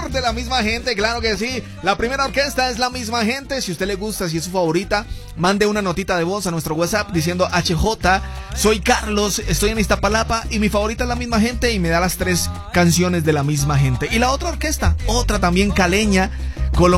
parte La Misma Gente, claro que sí. La primera orquesta es La Misma Gente. Si a usted le gusta, si es su favorita, mande una notita de voz a nuestro WhatsApp diciendo: HJ, soy Carlos, estoy en Iztapalapa y mi favorita es La Misma Gente, y me da las 3 canciones de La Misma Gente. Y la otra orquesta, otra también caleña,